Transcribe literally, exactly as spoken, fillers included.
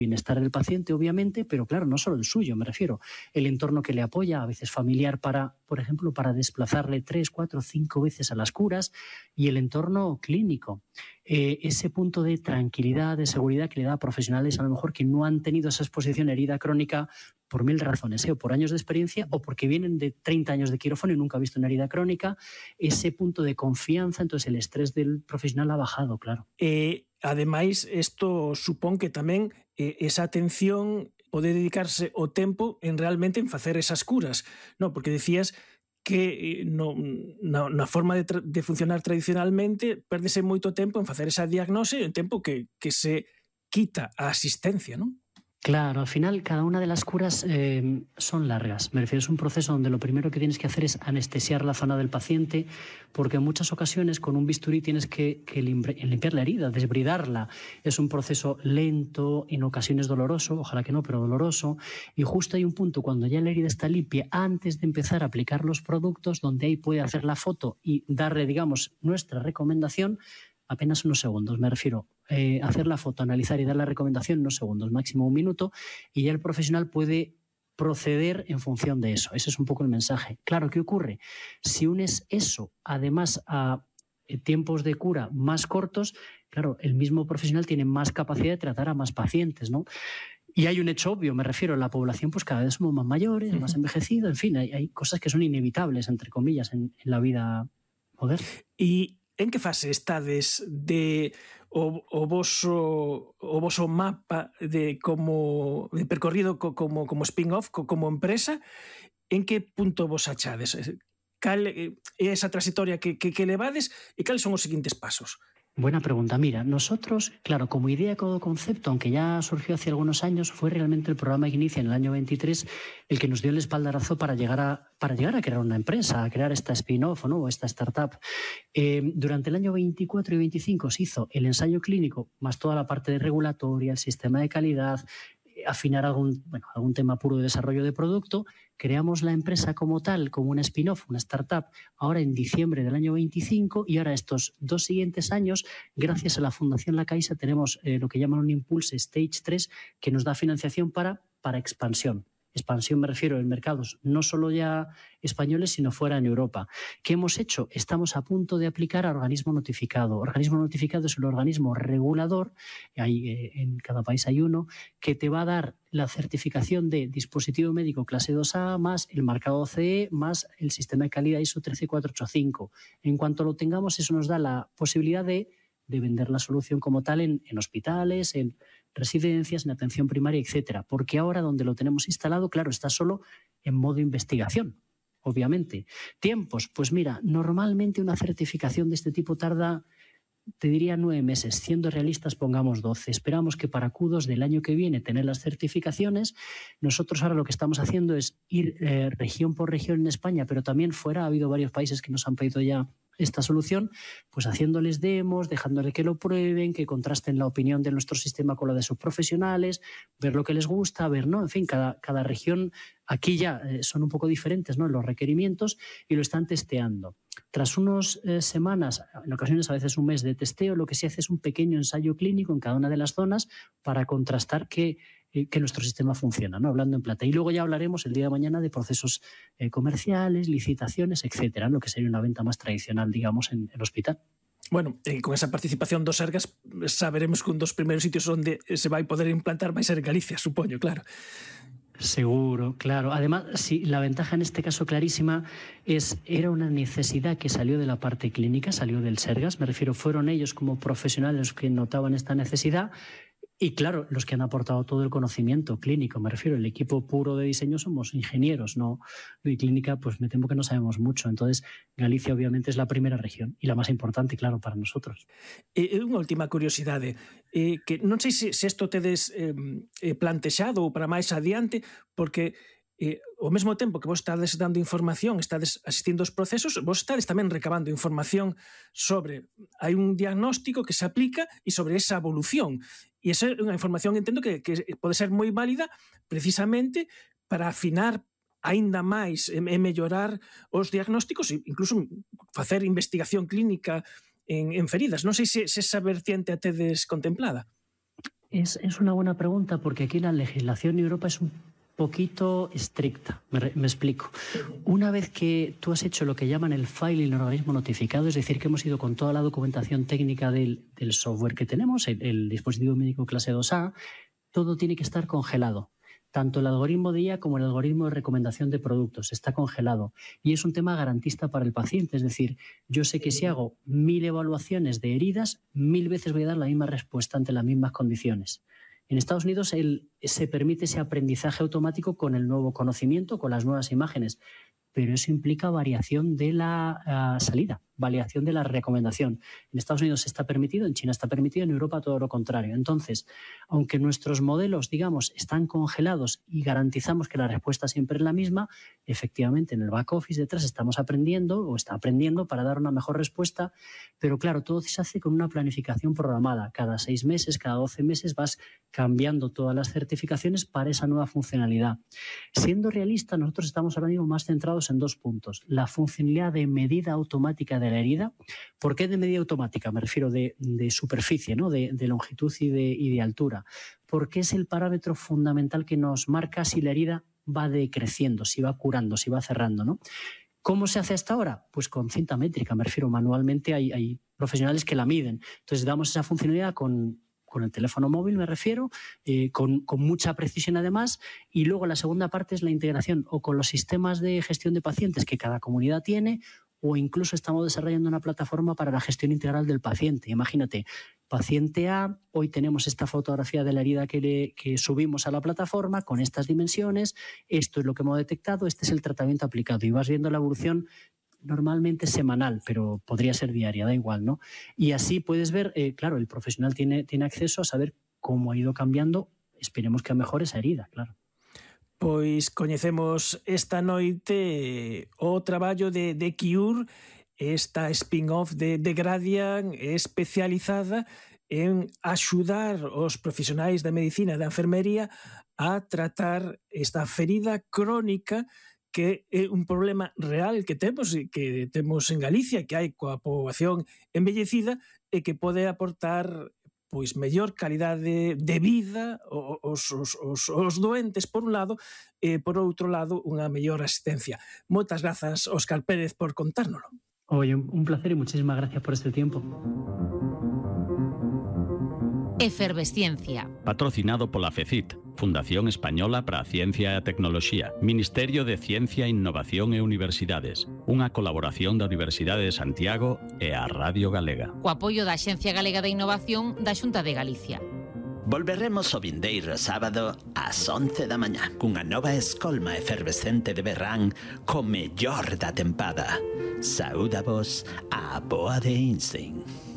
bienestar del paciente, obviamente, pero claro, no solo el suyo, me refiero, el entorno que le apoya, a veces familiar, para, por ejemplo, para desplazarle tres, cuatro, cinco veces a las curas, y el entorno clínico. Eh, ese punto de tranquilidad, de seguridad que le da a profesionales a lo mejor que no han tenido esa exposición a herida crónica por mil razones, ¿eh? O por años de experiencia, o porque vienen de treinta años de quirófano y nunca han visto una herida crónica, ese punto de confianza, entonces el estrés del profesional ha bajado, claro. E, ademais, isto supón que tamén eh, esa atención pode dedicarse o tempo en realmente en facer esas curas, no? Porque decías que no, na, na forma de, tra- de funcionar tradicionalmente perdese moito tempo en facer esa diagnose e o tempo que, que se quita a asistencia, non? Claro, al final cada una de las curas eh, son largas. Me refiero, es un proceso donde lo primero que tienes que hacer es anestesiar la zona del paciente, porque en muchas ocasiones con un bisturí tienes que, que limpiar la herida, desbridarla. Es un proceso lento, en ocasiones doloroso, ojalá que no, pero doloroso. Y justo hay un punto cuando ya la herida está limpia, antes de empezar a aplicar los productos, donde ahí puede hacer la foto y darle, digamos, nuestra recomendación. Apenas unos segundos, me refiero, eh, hacer la foto, analizar y dar la recomendación unos segundos, máximo un minuto, y ya el profesional puede proceder en función de eso. Ese es un poco el mensaje. Claro, ¿qué ocurre? Si unes eso, además, a eh, tiempos de cura más cortos, claro, el mismo profesional tiene más capacidad de tratar a más pacientes, ¿no? Y hay un hecho obvio, me refiero, la población pues cada vez somos más mayores, más envejecidos, en fin, hay, hay cosas que son inevitables, entre comillas, en, en la vida moderna. Y en que fase estades de o, o voso o voso mapa de como de percorrido co, como como spin-off, co, como empresa? En que punto vos achades? Cal é esa trayectoria que, que, que levades e cales son os seguintes pasos? Buena pregunta. Mira, nosotros, claro, como idea, como concepto, aunque ya surgió hace algunos años, fue realmente el programa Ignicia en el año veintitrés el que nos dio el espaldarazo para llegar a, para llegar a crear una empresa, a crear esta spin-off, ¿no? O esta startup. Eh, durante el año veinticuatro y veinticinco se hizo el ensayo clínico, más toda la parte de regulatoria, el sistema de calidad, afinar algún, bueno, algún tema puro de desarrollo de producto. Creamos la empresa como tal, como una spin-off, una startup, ahora en diciembre del año veinticinco, y ahora estos dos siguientes años, gracias a la Fundación La Caixa, tenemos eh, lo que llaman un Impulse Stage tres, que nos da financiación para, para expansión. Expansión me refiero en mercados no solo ya españoles, sino fuera en Europa. ¿Qué hemos hecho? Estamos a punto de aplicar a organismo notificado. Organismo notificado es un organismo regulador, hay, eh, en cada país hay uno, que te va a dar la certificación de dispositivo médico clase dos A, más el marcado C E, más el sistema de calidad I S O trece cuatro ocho cinco. En cuanto lo tengamos, eso nos da la posibilidad de, de vender la solución como tal en, en hospitales, en residencias, en atención primaria, etcétera. Porque ahora donde lo tenemos instalado, claro, está solo en modo investigación, obviamente. Tiempos, pues mira, normalmente una certificación de este tipo tarda, te diría, nueve meses. Siendo realistas, pongamos doce. Esperamos que para Q dos del año que viene tener las certificaciones. Nosotros ahora lo que estamos haciendo es ir eh, región por región en España, pero también fuera. Ha habido varios países que nos han pedido ya esta solución, pues haciéndoles demos, dejándoles que lo prueben, que contrasten la opinión de nuestro sistema con la de sus profesionales, ver lo que les gusta, ver, ¿no? En fin, cada, cada región aquí ya eh, son un poco diferentes, ¿no?, los requerimientos, y lo están testeando. Tras unas eh, semanas, en ocasiones a veces un mes de testeo, lo que se hace es un pequeño ensayo clínico en cada una de las zonas para contrastar que que nuestro sistema funciona, ¿no? Hablando en plata. Y luego ya hablaremos el día de mañana de procesos eh, comerciales, licitaciones, etcétera, lo que sería una venta más tradicional, digamos, en el hospital. Bueno, eh, con esa participación dos Sergas saberemos que un dos primeiros sitios onde se vai poder implantar vai ser en Galicia, supoño, claro. Seguro, claro. Además, sí, la ventaja en este caso clarísima es, era una necesidad que salió de la parte clínica, salió del Sergas, me refiero, fueron ellos como profesionales los que notaban esta necesidad. Y claro, los que han aportado todo el conocimiento clínico, me refiero, el equipo puro de diseño somos ingenieros, no, y clínica pues me temo que no sabemos mucho. Entonces, Galicia obviamente es la primera región y la más importante, claro, para nosotros. E unha última curiosidade, eh, que non sei se, se isto tedes eh, plantexado ou para máis adiante, porque eh, ao mesmo tempo que vos estades dando información, estades asistindo aos procesos, vos estades tamén recabando información sobre, hai un diagnóstico que se aplica e sobre esa evolución. E esa é unha información, entendo, que, que pode ser moi válida precisamente para afinar aínda máis e mellorar os diagnósticos e incluso facer investigación clínica en, en feridas. Non sei se, se esa vertiente a tedes contemplada. Es, es una buena pregunta porque aquí la legislación en Europa es un poquito estricta. Me, me explico. Una vez que tú has hecho lo que llaman el filing en organismo notificado, es decir, que hemos ido con toda la documentación técnica del, del software que tenemos, el, el dispositivo médico clase dos A, todo tiene que estar congelado. Tanto el algoritmo de I A como el algoritmo de recomendación de productos está congelado. Y es un tema garantista para el paciente. Es decir, yo sé que si hago mil evaluaciones de heridas, mil veces voy a dar la misma respuesta ante las mismas condiciones. En Estados Unidos el, se permite ese aprendizaje automático con el nuevo conocimiento, con las nuevas imágenes, pero eso implica variación de la uh, salida, variación de la recomendación. En Estados Unidos está permitido, en China está permitido, en Europa todo lo contrario. Entonces, aunque nuestros modelos, digamos, están congelados y garantizamos que la respuesta siempre es la misma, efectivamente en el back office detrás estamos aprendiendo o está aprendiendo para dar una mejor respuesta, pero claro, todo se hace con una planificación programada. Cada seis meses, cada doce meses vas cambiando todas las certificaciones para esa nueva funcionalidad. Siendo realista, nosotros estamos ahora mismo más centrados en dos puntos. La funcionalidad de medida automática de la herida. ¿Por qué de medida automática? Me refiero de, de superficie, ¿no? de, de longitud y de, y de altura. Porque es el parámetro fundamental que nos marca si la herida va decreciendo, si va curando, si va cerrando, ¿no? ¿Cómo se hace hasta ahora? Pues con cinta métrica, me refiero manualmente, hay, hay profesionales que la miden. Entonces damos esa funcionalidad con... con el teléfono móvil me refiero, eh, con, con mucha precisión además, y luego la segunda parte es la integración o con los sistemas de gestión de pacientes que cada comunidad tiene, o incluso estamos desarrollando una plataforma para la gestión integral del paciente. Imagínate, paciente A, hoy tenemos esta fotografía de la herida que, le, que subimos a la plataforma con estas dimensiones, esto es lo que hemos detectado, este es el tratamiento aplicado, y vas viendo la evolución normalmente semanal, pero podría ser diaria, da igual, ¿no? Y así puedes ver, eh, claro, el profesional tiene, tiene acceso a saber cómo ha ido cambiando, esperemos que a mejor esa herida, claro. Pois coñecemos esta noite o traballo de, de Cure, esta spin-off de, de Gradian especializada en axudar os profesionais da medicina e da enfermería a tratar esta ferida crónica que é un problema real que temos e que temos en Galicia, que hai coa poboación envellecida e que pode aportar pois mellor calidade de vida aos, os, os, os doentes por un lado e por outro lado unha mellor asistencia. Moitas grazas, Óscar Pérez, por contárnoslo. Oye, un placer y muchísimas gracias por este tiempo. Efervesciencia. Patrocinado pola FECIT, Fundación Española para a Ciencia e a Tecnoloxía, Ministerio de Ciencia, Innovación e Universidades, unha colaboración da Universidade de Santiago e a Radio Galega. Co apoio da Axencia Galega de Innovación da Xunta de Galicia. Volveremos o vindeiro sábado ás once da mañá cunha nova escolma efervescente de Berrán co mellor da tempada. Saúdavos a boa de Einstein.